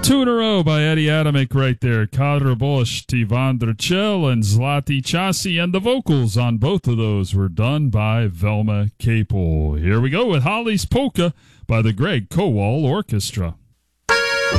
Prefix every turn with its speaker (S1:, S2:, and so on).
S1: Two in a row by Eddie Adamick right there. Kadra Bosch, Tivan Drachel, and Zlati Chasi. And the vocals on both of those were done by Velma Capel. Here we go with Holly's Polka by the Greg Kowal Orchestra.